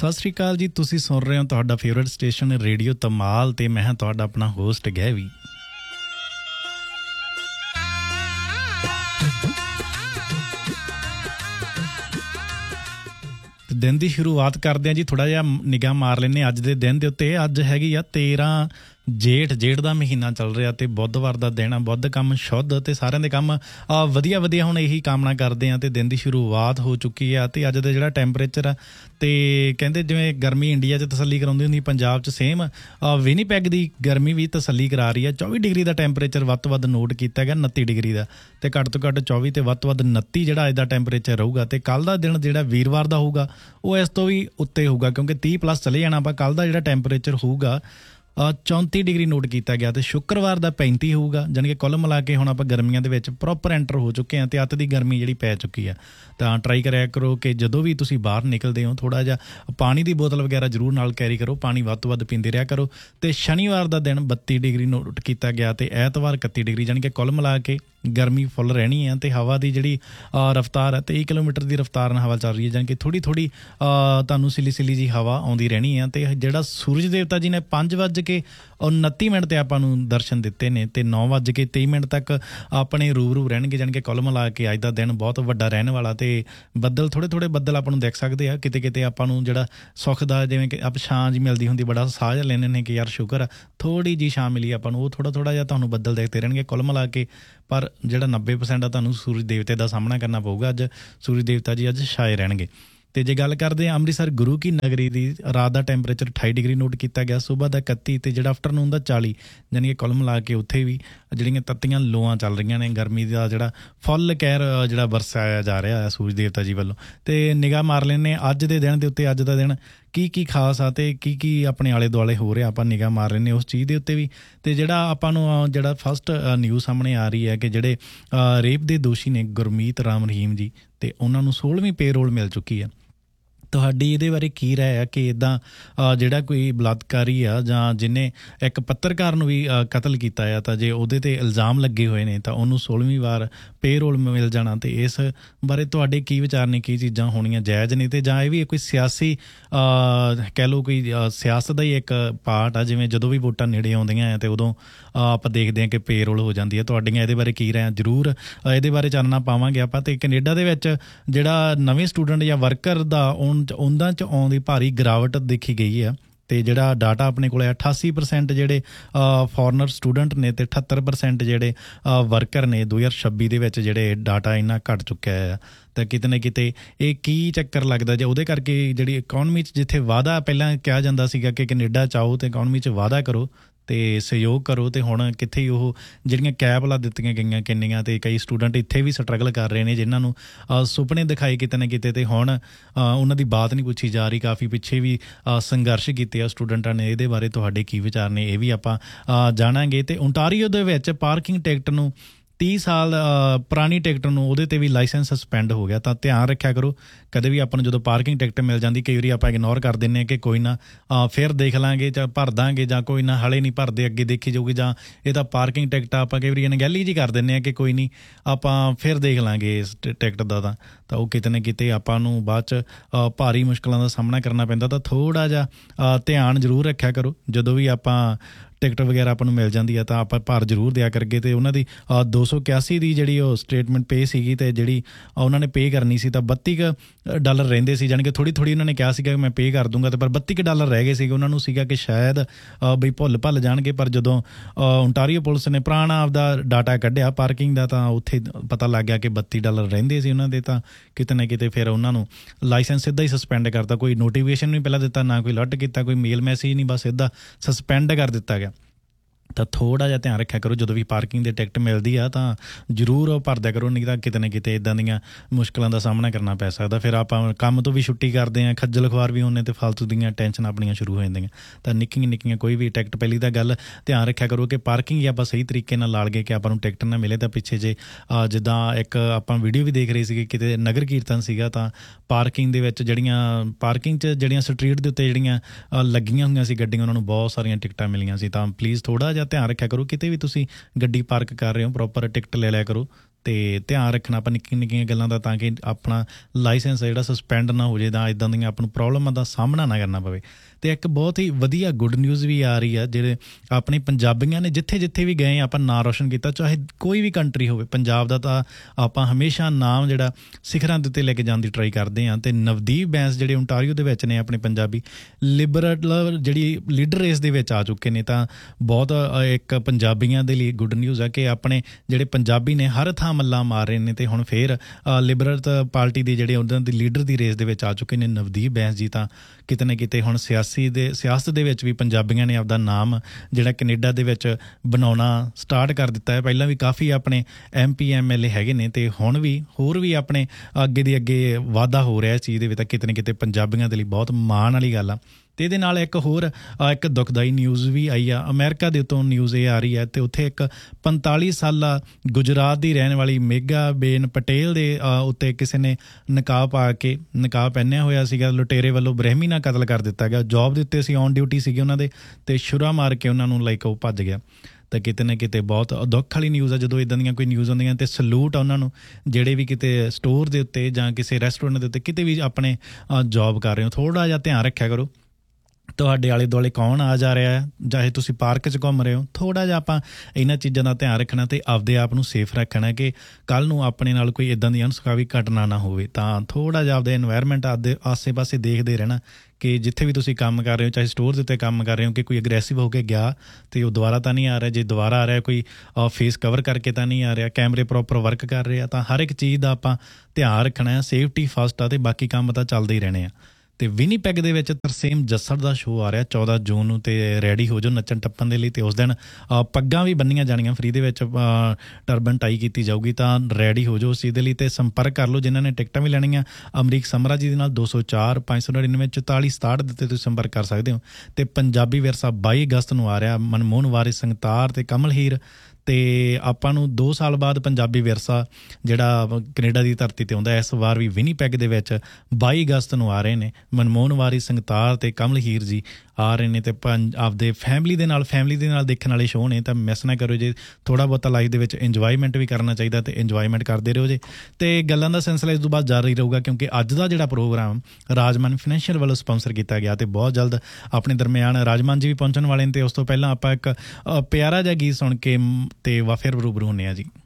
ਸਤਿ ਸ਼੍ਰੀ ਅਕਾਲ ਜੀ। ਤੁਸੀਂ ਸੁਣ ਰਹੇ ਹੋ ਤੁਹਾਡਾ ਫੇਵਰੇਟ ਸਟੇਸ਼ਨ ਰੇਡੀਓ ਧਮਾਲ ਤੇ ਮੈਂ ਹਾਂ ਤੁਹਾਡਾ ਆਪਣਾ ਹੋਸਟ ਗੈਵੀ। ਦਿਨ ਦੀ ਸ਼ੁਰੂਆਤ ਕਰਦੇ ਹਾਂ ਜੀ, ਥੋੜ੍ਹਾ ਜਿਹਾ ਨਿਗਾਹ ਮਾਰ ਲੈਂਦੇ ਹਾਂ ਅੱਜ ਦੇ ਦਿਨ ਦੇ ਉੱਤੇ। ਅੱਜ ਹੈਗੀ ਆ 13 ਜੇਠ ਦਾ ਮਹੀਨਾ ਚੱਲ ਰਿਹਾ ਤੇ ਬੁੱਧਵਾਰ ਦਾ ਦਿਨ ਆ। ਬੁੱਧ ਕੰਮ ਸ਼ੁੱਧ ਤੇ ਸਾਰਿਆਂ ਦੇ ਕੰਮ ਵਧੀਆ ਹੁਣ ਇਹੀ ਕਾਮਨਾ ਕਰਦੇ ਹਾਂ। ਤੇ ਦਿਨ ਦੀ ਸ਼ੁਰੂਆਤ ਹੋ ਚੁੱਕੀ ਆ ਤੇ ਅੱਜ ਦਾ ਜਿਹੜਾ ਟੈਂਪਰੇਚਰ ਆ ਤੇ ਕਹਿੰਦੇ ਜਿਵੇਂ ਗਰਮੀ ਇੰਡੀਆ 'ਚ ਤਸੱਲੀ ਕਰਾਉਂਦੀ ਹੁੰਦੀ, ਪੰਜਾਬ 'ਚ ਸੇਮ ਵਿਨੀਪੈਗ ਦੀ ਗਰਮੀ ਵੀ ਤਸੱਲੀ ਕਰਾ ਰਹੀ ਹੈ। 24 ਡਿਗਰੀ ਦਾ ਟੈਂਪਰੇਚਰ ਵੱਧ ਤੋਂ ਵੱਧ ਨੋਟ ਕੀਤਾ ਗਿਆ, 29 ਡਿਗਰੀ ਦਾ ਤੇ ਘੱਟ ਤੋਂ ਘੱਟ 24 ਤੇ ਵੱਧ ਤੋਂ ਵੱਧ 29 ਜਿਹੜਾ ਅੱਜ ਦਾ ਟੈਂਪਰੇਚਰ ਰਹੂਗਾ। ਤੇ ਕੱਲ੍ਹ ਦਾ ਦਿਨ ਜਿਹੜਾ ਵੀਰਵਾਰ ਦਾ ਹੋਊਗਾ ਉਹ ਇਸ ਤੋਂ ਵੀ ਉੱਤੇ ਹੋਊਗਾ, ਕਿਉਂਕਿ 30+ ਚਲੇ ਜਾਣਾ ਆਪਾਂ। ਕੱਲ੍ਹ ਦਾ ਜਿਹੜਾ ਟੈਂਪਰੇਚਰ ਹੋਊਗਾ 34 ਡਿਗਰੀ ਨੋਟ ਕੀਤਾ ਗਿਆ ਤੇ ਸ਼ੁੱਕਰਵਾਰ ਦਾ 35 ਹੋਊਗਾ। ਜਾਣੀ ਕਿ ਕੁੱਲ ਮਿਲਾ ਕੇ ਹੁਣ ਆਪਾਂ ਗਰਮੀਆਂ ਦੇ ਵਿੱਚ ਪ੍ਰੋਪਰ ਐਂਟਰ ਹੋ ਚੁੱਕੇ ਹਾਂ ਤੇ ਅੱਤ ਦੀ ਗਰਮੀ ਜਿਹੜੀ ਪੈ ਚੁੱਕੀ ਆ। ਤਾਂ ਟਰਾਈ ਕਰਿਆ ਕਰੋ ਕਿ ਜਦੋਂ ਵੀ ਤੁਸੀਂ ਬਾਹਰ ਨਿਕਲਦੇ ਹੋ ਥੋੜ੍ਹਾ ਜਿਹਾ ਪਾਣੀ ਦੀ ਬੋਤਲ ਵਗੈਰਾ ਜ਼ਰੂਰ ਨਾਲ ਕੈਰੀ ਕਰੋ, ਪਾਣੀ ਵੱਧ ਤੋਂ ਵੱਧ ਪੀਂਦੇ ਰਿਹਾ ਕਰੋ। ਤੇ ਸ਼ਨੀਵਾਰ ਦਾ ਦਿਨ 32 ਡਿਗਰੀ ਨੋਟ ਕੀਤਾ ਗਿਆ ਤੇ ਐਤਵਾਰ 31 ਡਿਗਰੀ, ਜਾਣੀ ਕਿ ਕੁੱਲ ਮਿਲਾ ਕੇ ਗਰਮੀ ਫੁੱਲ ਰਹਿਣੀ ਹੈ। ਤੇ ਹਵਾ ਦੀ ਜਿਹੜੀ ਰਫ਼ਤਾਰ ਹੈ 23 ਕਿਲੋਮੀਟਰ ਦੀ ਰਫ਼ਤਾਰ ਨਾਲ ਹਵਾ ਚੱਲ ਰਹੀ ਹੈ, ਜਾਣੀ ਕਿ ਥੋੜ੍ਹੀ ਤੁਹਾਨੂੰ ਸਿਲੀ ਜੀ ਹਵਾ ਆਉਂਦੀ ਰਹਿਣੀ ਹੈ। ਤੇ ਜਿਹੜਾ ਸੂਰਜ ਦੇਵਤਾ ਜੀ ਨੇ 5:29 ਤੇ ਆਪਾਂ ਨੂੰ ਦਰਸ਼ਨ ਦਿੱਤੇ ਨੇ ਤੇ 9:23 ਤੱਕ ਆਪਣੇ ਰੂਬਰੂ ਰਹਿਣਗੇ, ਜਾਣੀ ਕਿ ਕੁੱਲ ਮਿਲਾ ਕੇ ਅੱਜ ਦਾ ਦਿਨ ਬਹੁਤ ਵੱਡਾ ਰਹਿਣ ਵਾਲਾ। ਤੇ ਬੱਦਲ ਥੋੜ੍ਹੇ ਬੱਦਲ ਆਪਾਂ ਨੂੰ ਦਿਖ ਸਕਦੇ ਆ ਕਿਤੇ ਆਪਾਂ ਨੂੰ, ਜਿਹੜਾ ਸੁੱਖ ਦਾ ਜਿਵੇਂ ਕਿ ਆਪ ਛਾਂ ਜੀ ਮਿਲਦੀ ਹੁੰਦੀ, ਬੜਾ ਸਾਹ ਲੈਂਦੇ ਨੇ ਕਿ ਯਾਰ ਸ਼ੁਕਰ ਆ ਥੋੜ੍ਹੀ ਜਿਹੀ ਛਾਂ ਮਿਲੀ ਆਪਾਂ ਨੂੰ, ਉਹ ਥੋੜ੍ਹਾ ਜਿਹਾ ਤੁਹਾਨੂੰ ਬੱਦਲ ਦੇਖਦੇ ਰਹਿਣਗੇ ਕੁੱਲ ਮਿਲਾ ਕੇ। ਪਰ ਜਿਹੜਾ 90% ਆ ਤੁਹਾਨੂੰ ਸੂਰਜ ਦੇਵਤੇ ਦਾ ਸਾਹਮਣਾ ਕਰਨਾ ਪਊਗਾ। ਅੱਜ ਸੂਰਜ ਦੇਵਤਾ ਜੀ ਅੱਜ ਛਾਏ ਰਹਿਣਗੇ। ਤੇ ਜੇ ਗੱਲ ਕਰਦੇ ਹਾਂ ਅੰਮ੍ਰਿਤਸਰ ਗੁਰੂ ਕੀ ਨਗਰੀ ਦੀ, ਰਾਤ ਦਾ ਟੈਂਪਰੇਚਰ 28 ਡਿਗਰੀ ਨੋਟ ਕੀਤਾ ਗਿਆ, ਸੁਬਾਹ ਦਾ 31 ਤੇ ਜਿਹੜਾ ਆਫਟਰਨੂਨ ਦਾ 40, ਯਾਨੀ ਕਿ ਕੁੱਲ ਮਿਲਾ ਕੇ ਉੱਥੇ ਵੀ ਜਿਹੜੀਆਂ ਤੱਤੀਆਂ ਲੋਆਂ ਚੱਲ ਰਹੀਆਂ ਨੇ। ਗਰਮੀ ਦਾ ਜਿਹੜਾ ਫੁੱਲ ਕਹਿਰ ਜਿਹੜਾ ਵਰਸਾਇਆ ਜਾ ਰਿਹਾ ਹੈ ਸੂਰਜ ਦੇਵਤਾ ਜੀ ਵੱਲੋਂ। ਤੇ ਨਿਗਾਹ ਮਾਰ ਲੈਂਦੇ ਅੱਜ ਦੇ ਦਿਨ ਦੇ ਉੱਤੇ, ਅੱਜ ਦਾ ਦਿਨ ਕੀ ਖਾਸ ਆ ਤੇ ਕੀ ਆਪਣੇ ਆਲੇ ਦੁਆਲੇ ਹੋ ਰਿਹਾ, ਆਪਾਂ ਨਿਗਾਹ ਮਾਰ ਲੈਂਦੇ ਉਸ ਚੀਜ਼ ਦੇ ਉੱਤੇ ਵੀ। ਤੇ ਜਿਹੜਾ ਆਪਾਂ ਨੂੰ ਜਿਹੜਾ ਫਸਟ ਨਿਊਜ਼ ਸਾਹਮਣੇ ਆ ਰਹੀ ਹੈ ਕਿ ਜਿਹੜੇ ਰੇਪ ਦੇ ਦੋਸ਼ੀ ਨੇ ਗੁਰਮੀਤ ਰਾਮ ਰਹੀਮ ਜੀ, ਤੇ ਉਹਨਾਂ ਨੂੰ 16ਵੀਂ ਪੇਰੋਲ ਮਿਲ ਚੁੱਕੀ ਆ। ਤੁਹਾਡੀ ਇਹਦੇ ਬਾਰੇ ਕੀ ਰਾਏ ਆ ਕਿ ਇੱਦਾਂ ਜਿਹੜਾ ਕੋਈ ਬਲਾਤਕਾਰੀ ਆ ਜਾਂ ਜਿਹਨੇ ਇੱਕ ਪੱਤਰਕਾਰ ਨੂੰ ਵੀ ਕਤਲ ਕੀਤਾ ਆ, ਤਾਂ ਜੇ ਉਹਦੇ 'ਤੇ ਇਲਜ਼ਾਮ ਲੱਗੇ ਹੋਏ ਨੇ ਤਾਂ ਉਹਨੂੰ 16ਵੀਂ ਵਾਰ ਪੇਰੋਲ ਮਿਲ ਜਾਣਾ, ਤੇ ਇਸ ਬਾਰੇ ਤੁਹਾਡੇ ਕੀ ਵਿਚਾਰ ਨੇ? ਕੀ ਚੀਜ਼ਾਂ ਹੋਣੀਆਂ ਜਾਇਜ਼ ਨੇ? ਤੇ ਜਾਂ ਇਹ ਵੀ ਕੋਈ ਸਿਆਸੀ ਕਹਿ ਲਓ ਕੋਈ ਸਿਆਸਤ ਦਾ ਹੀ ਇੱਕ ਪਾਰਟ ਆ, ਜਿਵੇਂ ਜਦੋਂ ਵੀ ਵੋਟਾਂ ਨੇੜੇ ਆਉਂਦੀਆਂ ਆ ਤੇ ਉਦੋਂ ਆਪਾਂ ਦੇਖਦੇ ਹਾਂ ਕਿ ਪੇਰੋਲ ਹੋ ਜਾਂਦੀ ਹੈ। ਤੁਹਾਡੀਆਂ ਇਹਦੇ ਬਾਰੇ ਕੀ ਰਾਏ? ਜ਼ਰੂਰ ਇਹਦੇ ਬਾਰੇ ਚਾਨਣਾ ਪਾਵਾਂਗੇ ਆਪਾਂ। ਤੇ ਕੈਨੇਡਾ ਦੇ ਵਿੱਚ ਜਿਹੜਾ ਨਵੇਂ ਸਟੂਡੈਂਟ ਜਾਂ ਵਰਕਰ ਦਾ ਉਹਨਾਂ 'ਚ ਆਉਣ ਦੀ ਭਾਰੀ ਗਿਰਾਵਟ ਦੇਖੀ ਗਈ ਆ। ਤੇ ਜਿਹੜਾ ਡਾਟਾ ਆਪਣੇ ਕੋਲ 88% ਜਿਹੜੇ ਫੋਰਨਰ ਸਟੂਡੈਂਟ ਨੇ ਤੇ 78% ਜਿਹੜੇ ਵਰਕਰ ਨੇ 2026 ਦੇ ਵਿੱਚ, ਜਿਹੜੇ ਡਾਟਾ ਇੰਨਾ ਘੱਟ ਚੁੱਕਿਆ ਆ। ਤਾਂ ਕਿਤੇ ਨਾ ਕਿਤੇ ਇਹ ਕੀ ਚੱਕਰ ਲੱਗਦਾ ਜੇ ਉਹਦੇ ਕਰਕੇ ਜਿਹੜੀ ਇਕੋਨਮੀ 'ਚ ਜਿੱਥੇ ਵਾਅਦਾ ਪਹਿਲਾਂ ਕਿਹਾ ਜਾਂਦਾ ਸੀਗਾ ਕਿ ਕੈਨੇਡਾ 'ਚ ਆਓ ਤੇ ਇਕੋਨਮੀ 'ਚ ਵਾਅਦਾ ਕਰੋ ਤੇ ਸਹਿਯੋਗ ਕਰੋ, ਤੇ ਹੁਣ ਕਿੱਥੇ ਉਹ ਜਿਹੜੀਆਂ ਕੈਬ ਲਾ ਦਿੱਤੀਆਂ ਗਈਆਂ ਕਿੰਨੀਆਂ। ਤੇ ਕਈ ਸਟੂਡੈਂਟ ਇੱਥੇ ਵੀ ਸਟਰਗਲ ਕਰ ਰਹੇ ਨੇ ਜਿਨ੍ਹਾਂ ਨੂੰ ਸੁਪਨੇ ਦਿਖਾਏ ਕਿਤੇ ਨਾ ਕਿਤੇ, ਤੇ ਹੁਣ ਉਹਨਾਂ ਦੀ ਬਾਤ ਨਹੀਂ ਪੁੱਛੀ ਜਾ ਰਹੀ। ਕਾਫੀ ਪਿੱਛੇ ਵੀ ਸੰਘਰਸ਼ ਕੀਤੇ ਆ ਸਟੂਡੈਂਟਾਂ ਨੇ। ਇਹਦੇ ਬਾਰੇ ਤੁਹਾਡੇ ਕੀ ਵਿਚਾਰ ਨੇ? ਇਹ ਵੀ ਆਪਾਂ ਜਾਣਾਂਗੇ। ਤੇ ਓਨਟਾਰੀਓ ਦੇ ਵਿੱਚ ਪਾਰਕਿੰਗ ਟਿਕਟ ਨੂੰ 30 ਸਾਲ ਪੁਰਾਣੀ ਟਿਕਟ ਨੂੰ ਉਹਦੇ 'ਤੇ ਵੀ ਲਾਇਸੈਂਸ ਸਸਪੈਂਡ ਹੋ ਗਿਆ। ਤਾਂ ਧਿਆਨ ਰੱਖਿਆ ਕਰੋ ਕਦੇ ਵੀ ਆਪਾਂ ਨੂੰ ਜਦੋਂ ਪਾਰਕਿੰਗ ਟਿਕਟ ਮਿਲ ਜਾਂਦੀ, ਕਈ ਵਾਰੀ ਆਪਾਂ ਇਗਨੋਰ ਕਰ ਦਿੰਦੇ ਹਾਂ ਕਿ ਕੋਈ ਨਾ ਫਿਰ ਦੇਖ ਲਾਂਗੇ ਜਾਂ ਭਰ ਦਾਂਗੇ, ਜਾਂ ਕੋਈ ਨਾ ਹਾਲੇ ਨਹੀਂ ਭਰਦੇ ਅੱਗੇ ਦੇਖੀ ਜਾਊਗੀ, ਜਾਂ ਇਹ ਤਾਂ ਪਾਰਕਿੰਗ ਟਿਕਟ ਆਪਾਂ ਕਈ ਵਾਰੀ ਅਣਗਹਿਲੀ ਜੀ ਕਰ ਦਿੰਦੇ ਹਾਂ ਕਿ ਕੋਈ ਨਹੀਂ ਆਪਾਂ ਫਿਰ ਦੇਖ ਲਾਂਗੇ ਇਸ ਟਿਕਟ ਦਾ। ਤਾਂ ਉਹ ਕਿਤੇ ਨਾ ਕਿਤੇ ਆਪਾਂ ਨੂੰ ਬਾਅਦ 'ਚ ਭਾਰੀ ਮੁਸ਼ਕਿਲਾਂ ਦਾ ਸਾਹਮਣਾ ਕਰਨਾ ਪੈਂਦਾ। ਤਾਂ ਥੋੜ੍ਹਾ ਜਿਹਾ ਧਿਆਨ ਜ਼ਰੂਰ ਰੱਖਿਆ ਕਰੋ ਜਦੋਂ ਵੀ ਆਪਾਂ ਟਿਕਟ ਵਗੈਰਾ ਆਪਾਂ ਨੂੰ ਮਿਲ ਜਾਂਦੀ ਆ, ਤਾਂ ਆਪਾਂ ਭਰ ਜ਼ਰੂਰ ਦਿਆ ਕਰਕੇ। ਤੇ ਉਹਨਾਂ ਦੀ 281 ਦੀ ਜਿਹੜੀ ਉਹ ਸਟੇਟਮੈਂਟ ਪੇ ਸੀਗੀ, ਤੇ ਜਿਹੜੀ ਉਹਨਾਂ ਨੇ ਪੇ ਕਰਨੀ ਸੀ ਤਾਂ $32 ਰਹਿੰਦੇ ਸੀ, ਜਾਣੀ ਕਿ ਥੋੜ੍ਹੀ ਉਹਨਾਂ ਨੇ ਕਿਹਾ ਸੀਗਾ ਕਿ ਮੈਂ ਪੇ ਕਰ ਦੂੰਗਾ, ਤੇ ਪਰ $32 ਰਹਿ ਗਏ ਸੀਗੇ। ਉਹਨਾਂ ਨੂੰ ਸੀਗਾ ਕਿ ਸ਼ਾਇਦ ਬਈ ਭੁੱਲ ਜਾਣਗੇ, ਪਰ ਜਦੋਂ ਓਨਟਾਰੀਓ ਪੁਲਿਸ ਨੇ ਪੁਰਾਣਾ ਆਪਦਾ ਡਾਟਾ ਕੱਢਿਆ ਪਾਰਕਿੰਗ ਦਾ, ਤਾਂ ਉੱਥੇ ਪਤਾ ਲੱਗ ਗਿਆ ਕਿ $32 ਰਹਿੰਦੇ ਸੀ ਉਹਨਾਂ ਦੇ। ਤਾਂ ਕਿਤੇ ਨਾ ਕਿਤੇ ਫਿਰ ਉਹਨਾਂ ਨੂੰ ਲਾਇਸੈਂਸ ਸਿੱਧਾ ਹੀ ਸਸਪੈਂਡ ਕਰਤਾ। ਕੋਈ ਨੋਟੀਫਿਕੇਸ਼ਨ ਨਹੀਂ ਪਹਿਲਾਂ ਦਿੱਤਾ, ਨਾ ਕੋਈ ਅਲਰਟ ਕੀਤਾ, ਕੋਈ ਮੇਲ ਮੈਸੇਜ ਨਹੀਂ, ਬਸ ਸਿੱਧਾ ਸਸਪੈਂਡ ਕਰ ਦਿੱਤਾ ਗਿਆ। ਤਾਂ ਥੋੜ੍ਹਾ ਜਿਹਾ ਧਿਆਨ ਰੱਖਿਆ ਕਰੋ ਜਦੋਂ ਵੀ ਪਾਰਕਿੰਗ ਦੀ ਟਿਕਟ ਮਿਲਦੀ ਆ, ਤਾਂ ਜ਼ਰੂਰ ਉਹ ਭਰਦਿਆ ਕਰੋ, ਨਹੀਂ ਤਾਂ ਕਿਤੇ ਨਾ ਕਿਤੇ ਇੱਦਾਂ ਦੀਆਂ ਮੁਸ਼ਕਿਲਾਂ ਦਾ ਸਾਹਮਣਾ ਕਰਨਾ ਪੈ ਸਕਦਾ। ਫਿਰ ਆਪਾਂ ਕੰਮ ਤੋਂ ਵੀ ਛੁੱਟੀ ਕਰਦੇ ਹਾਂ, ਖੱਜਲ ਖੁਆਰ ਵੀ ਹੁੰਦੇ, ਤੇ ਫਾਲਤੂ ਦੀਆਂ ਟੈਨਸ਼ਨ ਆਪਣੀਆਂ ਸ਼ੁਰੂ ਹੋ ਜਾਂਦੀਆਂ। ਤਾਂ ਨਿੱਕੀਆਂ ਕੋਈ ਵੀ ਟਿਕਟ ਪਹਿਲੀ ਤਾਂ ਗੱਲ ਧਿਆਨ ਰੱਖਿਆ ਕਰੋ ਕਿ ਪਾਰਕਿੰਗ ਹੀ ਆਪਾਂ ਸਹੀ ਤਰੀਕੇ ਨਾਲ ਲਾਲ ਗਏ ਕਿ ਆਪਾਂ ਨੂੰ ਟਿਕਟ ਨਾ ਮਿਲੇ। ਤਾਂ ਪਿੱਛੇ ਜੇ ਜਿੱਦਾਂ ਇੱਕ ਆਪਾਂ ਵੀਡੀਓ ਵੀ ਦੇਖ ਰਹੇ ਸੀਗੇ, ਕਿਤੇ ਨਗਰ ਕੀਰਤਨ ਸੀਗਾ, ਤਾਂ ਪਾਰਕਿੰਗ ਦੇ ਵਿੱਚ ਜਿਹੜੀਆਂ ਸਟਰੀਟ ਦੇ ਉੱਤੇ ਜਿਹੜੀਆਂ ਲੱਗੀਆਂ ਹੋਈਆਂ ਸੀ ਗੱਡੀਆਂ, ਉਹਨਾਂ ਨੂੰ ਬਹੁਤ ਸਾਰੀਆਂ ਟਿਕਟਾਂ ਮਿਲੀਆਂ ਸੀ। ਤਾਂ ਪਲੀਜ਼ ਥੋੜ੍ਹਾ ਜਿਹਾ ਧਿਆਨ ਰੱਖਿਆ ਕਰੋ, ਕਿਤੇ ਵੀ ਤੁਸੀਂ ਗੱਡੀ ਪਾਰਕ ਕਰ ਰਹੇ ਹੋ ਪ੍ਰੋਪਰ ਟਿਕਟ ਲੈ ਲਿਆ ਕਰੋ। ਤੇ ਧਿਆਨ ਰੱਖਣਾ ਆਪਾਂ ਨਿੱਕੀਆਂ ਨਿੱਕੀਆਂ ਗੱਲਾਂ ਦਾ, ਤਾਂ ਕਿ ਆਪਣਾ ਲਾਇਸੈਂਸ ਜਿਹੜਾ ਸਸਪੈਂਡ ਨਾ ਹੋ ਜਾਏ, ਤਾਂ ਇੱਦਾਂ ਦੀਆਂ ਆਪਾਂ ਨੂੰ ਪ੍ਰੋਬਲਮਾਂ ਦਾ ਸਾਹਮਣਾ ਨਾ ਕਰਨਾ ਪਵੇ। ਅਤੇ ਇੱਕ ਬਹੁਤ ਹੀ ਵਧੀਆ ਗੁੱਡ ਨਿਊਜ਼ ਵੀ ਆ ਰਹੀ ਆ, ਜਿਹੜੇ ਆਪਣੇ ਪੰਜਾਬੀਆਂ ਨੇ ਜਿੱਥੇ ਜਿੱਥੇ ਵੀ ਗਏ ਆਪਾਂ ਨਾਂ ਰੋਸ਼ਨ ਕੀਤਾ, ਚਾਹੇ ਕੋਈ ਵੀ ਕੰਟਰੀ ਹੋਵੇ। ਪੰਜਾਬ ਦਾ ਤਾਂ ਆਪਾਂ ਹਮੇਸ਼ਾ ਨਾਮ ਜਿਹੜਾ ਸਿਖਰਾਂ ਦੇ ਉੱਤੇ ਲੈ ਕੇ ਜਾਣ ਦੀ ਟਰਾਈ ਕਰਦੇ ਹਾਂ। ਅਤੇ ਨਵਦੀਪ ਬੈਂਸ ਜਿਹੜੇ ਓਨਟਾਰੀਓ ਦੇ ਵਿੱਚ ਨੇ ਆਪਣੇ ਪੰਜਾਬੀ, ਲਿਬਰਲ ਜਿਹੜੀ ਲੀਡਰ ਰੇਸ ਦੇ ਵਿੱਚ ਆ ਚੁੱਕੇ ਨੇ, ਤਾਂ ਬਹੁਤ ਇੱਕ ਪੰਜਾਬੀਆਂ ਦੇ ਲਈ ਗੁੱਡ ਨਿਊਜ਼ ਆ ਕਿ ਆਪਣੇ ਜਿਹੜੇ ਪੰਜਾਬੀ ਨੇ ਹਰ ਥਾਂ ਮੱਲਾਂ ਮਾਰ ਰਹੇ ਨੇ, ਅਤੇ ਹੁਣ ਫਿਰ ਲਿਬਰਲ ਪਾਰਟੀ ਦੇ ਜਿਹੜੇ ਉਹਨਾਂ ਦੀ ਲੀਡਰ ਦੀ ਰੇਸ ਦੇ ਵਿੱਚ ਆ ਚੁੱਕੇ ਨੇ ਨਵਦੀਪ ਬੈਂਸ ਜੀ। ਤਾਂ ਕਿਤੇ ਨਾ ਕਿਤੇ ਹੁਣ ਸਿਆਸਤ ਦੇ ਵਿੱਚ ਵੀ ਪੰਜਾਬੀਆਂ ਨੇ ਆਪਦਾ ਨਾਮ ਜਿਹੜਾ ਕੈਨੇਡਾ ਦੇ ਵਿੱਚ ਬਣਾਉਣਾ ਸਟਾਰਟ ਕਰ ਦਿੱਤਾ ਹੈ। ਪਹਿਲਾਂ ਵੀ ਕਾਫੀ ਆਪਣੇ MP MLA ਹੈਗੇ ਨੇ, ਅਤੇ ਹੁਣ ਵੀ ਹੋਰ ਵੀ ਆਪਣੇ ਅੱਗੇ ਦੀ ਅੱਗੇ ਵਾਧਾ ਹੋ ਰਿਹਾ ਇਸ ਚੀਜ਼ ਦੇ ਵਿੱਚ। ਤਾਂ ਕਿਤੇ ਨਾ ਕਿਤੇ ਪੰਜਾਬੀਆਂ ਦੇ ਲਈ ਬਹੁਤ ਮਾਣ ਵਾਲੀ ਗੱਲ ਆ। ਅਤੇ ਇਹਦੇ ਨਾਲ ਇੱਕ ਹੋਰ ਇੱਕ ਦੁਖਦਾਈ ਨਿਊਜ਼ ਵੀ ਆਈ ਆ, ਅਮਰੀਕਾ ਦੇ ਉੱਤੋਂ ਨਿਊਜ਼ ਇਹ ਆ ਰਹੀ ਹੈ। ਅਤੇ ਉੱਥੇ ਇੱਕ 45 ਸਾਲਾ ਗੁਜਰਾਤ ਦੀ ਰਹਿਣ ਵਾਲੀ ਮੇਘਾਬੇਨ ਪਟੇਲ ਦੇ ਉੱਤੇ ਕਿਸੇ ਨੇ ਨਕਾਬ ਪਹਿਨਿਆ ਹੋਇਆ ਸੀਗਾ, ਲੁਟੇਰੇ ਵੱਲੋਂ ਬ੍ਰਹਿਮੀ ਨਾਲ ਕਤਲ ਕਰ ਦਿੱਤਾ ਗਿਆ। ਜੋਬ ਦੇ ਉੱਤੇ ਸੀ, ਔਨ ਡਿਊਟੀ ਸੀਗੇ ਉਹਨਾਂ ਦੇ, ਅਤੇ ਛੁਰਾ ਮਾਰ ਕੇ ਉਹਨਾਂ ਨੂੰ ਉਹ ਭੱਜ ਗਿਆ। ਤਾਂ ਕਿਤੇ ਨਾ ਕਿਤੇ ਬਹੁਤ ਦੁੱਖ ਵਾਲੀ ਨਿਊਜ਼ ਆ ਜਦੋਂ ਇੱਦਾਂ ਦੀਆਂ ਕੋਈ ਨਿਊਜ਼ ਹੁੰਦੀਆਂ। ਅਤੇ ਸਲੂਟ ਆ ਉਹਨਾਂ ਨੂੰ ਜਿਹੜੇ ਵੀ ਕਿਤੇ ਸਟੋਰ ਦੇ ਉੱਤੇ ਜਾਂ ਕਿਸੇ ਰੈਸਟੋਰੈਂਟ ਦੇ ਉੱਤੇ ਕਿਤੇ ਵੀ ਆਪਣੇ ਜੋਬ ਕਰ ਰਹੇ ਹੋ, ਥੋੜ੍ਹਾ ਜਿਹਾ ਧਿਆਨ ਰੱਖਿਆ ਕਰੋ ਤੁਹਾਡੇ ਆਲੇ ਦੁਆਲੇ ਕੌਣ ਆ ਜਾ ਰਿਹਾ ਹੈ। ਚਾਹੇ ਤੁਸੀਂ ਪਾਰਕ 'ਚ ਘੁੰਮ ਰਹੇ ਹੋ, ਥੋੜ੍ਹਾ ਜਿਹਾ ਆਪਾਂ ਇਹਨਾਂ ਚੀਜ਼ਾਂ ਦਾ ਧਿਆਨ ਰੱਖਣਾ ਅਤੇ ਆਪਦੇ ਆਪ ਨੂੰ ਸੇਫ ਰੱਖਣਾ ਕਿ ਕੱਲ੍ਹ ਨੂੰ ਆਪਣੇ ਨਾਲ ਕੋਈ ਇੱਦਾਂ ਦੀ ਅਣਸੁਖਾਵੀ ਘਟਨਾ ਨਾ ਹੋਵੇ। ਤਾਂ ਥੋੜ੍ਹਾ ਜਿਹਾ ਆਪਦੇ ਇਨਵਾਇਰਮੈਂਟ, ਆਪਦੇ ਆਸੇ ਪਾਸੇ ਦੇਖਦੇ ਰਹਿਣਾ ਕਿ ਜਿੱਥੇ ਵੀ ਤੁਸੀਂ ਕੰਮ ਕਰ ਰਹੇ ਹੋ, ਚਾਹੇ ਸਟੋਰ ਦੇ ਉੱਤੇ ਕੰਮ ਕਰ ਰਹੇ ਹੋ, ਕਿ ਕੋਈ ਅਗਰੈਸਿਵ ਹੋ ਕੇ ਗਿਆ ਅਤੇ ਉਹ ਦੁਬਾਰਾ ਤਾਂ ਨਹੀਂ ਆ ਰਿਹਾ। ਜੇ ਦੁਬਾਰਾ ਆ ਰਿਹਾ, ਕੋਈ ਫੇਸ ਕਵਰ ਕਰਕੇ ਤਾਂ ਨਹੀਂ ਆ ਰਿਹਾ, ਕੈਮਰੇ ਪ੍ਰੋਪਰ ਵਰਕ ਕਰ ਰਹੇ ਆ। ਤਾਂ ਹਰ ਇੱਕ ਚੀਜ਼ ਦਾ ਆਪਾਂ ਧਿਆਨ ਰੱਖਣਾ ਹੈ। ਸੇਫਟੀ ਫਸਟ ਆ, ਅਤੇ ਬਾਕੀ ਕੰਮ ਤਾਂ ਚੱਲਦੇ ਹੀ ਰਹਿਣੇ ਆ। ਅਤੇ ਵਿਨੀਪੈਗ ਦੇ ਵਿੱਚ ਤਰਸੇਮ ਜੱਸੜ ਦਾ ਸ਼ੋਅ ਆ ਰਿਹਾ 14 ਜੂਨ ਨੂੰ, ਅਤੇ ਰੈਡੀ ਹੋ ਜਾਓ ਨੱਚਣ ਟੱਪਣ ਦੇ ਲਈ। ਅਤੇ ਉਸ ਦਿਨ ਪੱਗਾਂ ਵੀ ਬੰਨੀਆਂ ਜਾਣੀਆਂ ਫਰੀ ਦੇ ਵਿੱਚ, ਟਰਬਨ ਟਾਈ ਕੀਤੀ ਜਾਊਗੀ। ਤਾਂ ਰੈਡੀ ਹੋ ਜਾਓ ਉਸ ਚੀਜ਼ ਦੇ ਲਈ, ਅਤੇ ਸੰਪਰਕ ਕਰ ਲਓ ਜਿਨ੍ਹਾਂ ਨੇ ਟਿਕਟਾਂ ਵੀ ਲੈਣੀਆਂ ਅਮਰੀਕ ਸਮਰਾ ਜੀ ਦੇ ਨਾਲ। 204 599 44 67 ਦੇ ਉੱਤੇ ਤੁਸੀਂ ਸੰਪਰਕ ਕਰ ਸਕਦੇ ਹੋ। ਅਤੇ ਪੰਜਾਬੀ ਵਿਰਸਾ 22 ਅਗਸਤ ਨੂੰ ਆ ਰਿਹਾ, ਮਨਮੋਹਨ ਵਾਰਿਸ ਸੰਗਤਾਰ ਅਤੇ ਕਮਲ ਹੀਰ। ਅਤੇ ਆਪਾਂ ਨੂੰ 2 ਸਾਲ ਬਾਅਦ ਪੰਜਾਬੀ ਵਿਰਸਾ ਜਿਹੜਾ ਕੈਨੇਡਾ ਦੀ ਧਰਤੀ 'ਤੇ ਆਉਂਦਾ, ਇਸ ਵਾਰ ਵੀ ਵਿਨੀਪੈਗ ਦੇ ਵਿੱਚ 22 ਅਗਸਤ ਨੂੰ ਆ ਰਹੇ ਨੇ। ਮਨਮੋਹਨ ਵਾਰਿਸ ਸੰਗਤਾਰ ਅਤੇ ਕਮਲ ਹੀਰ ਜੀ ਆ ਰਹੇ ਨੇ, ਅਤੇ ਆਪਦੇ ਫੈਮਿਲੀ ਦੇ ਨਾਲ ਦੇਖਣ ਵਾਲੇ ਸ਼ੋਅ ਨੇ। ਤਾਂ ਮਿਸ ਨਾ ਕਰੋ। ਜੇ ਥੋੜ੍ਹਾ ਬਹੁਤਾ ਲਾਈਫ ਦੇ ਵਿੱਚ ਇੰਜੋਏਮੈਂਟ ਵੀ ਕਰਨਾ ਚਾਹੀਦਾ, ਅਤੇ ਇੰਜੋਏਮੈਂਟ ਕਰਦੇ ਰਹੋ ਜੇ। ਅਤੇ ਗੱਲਾਂ ਦਾ ਸਿਲਸਿਲਾ ਇਸ ਤੋਂ ਬਾਅਦ ਜਾਰੀ ਰਹੂਗਾ, ਕਿਉਂਕਿ ਅੱਜ ਦਾ ਜਿਹੜਾ ਪ੍ਰੋਗਰਾਮ ਰਾਜਮਾਨ ਫਾਈਨੈਂਸ਼ੀਅਲ ਵੱਲੋਂ ਸਪਾਂਸਰ ਕੀਤਾ ਗਿਆ, ਅਤੇ ਬਹੁਤ ਜਲਦ ਆਪਣੇ ਦਰਮਿਆਨ ਰਾਜਮਾਨ ਜੀ ਵੀ ਪਹੁੰਚਣ ਵਾਲੇ ਨੇ। ਅਤੇ ਉਸ ਤੋਂ ਪਹਿਲਾਂ ਆਪਾਂ ਇੱਕ ਪਿਆਰਾ ਜਿਹਾ ਗੀਤ ਸੁਣ ਕੇ ਅਤੇ ਫਿਰ ਰੂਬਰੂ ਹੁੰਦੇ ਹਾਂ ਜੀ।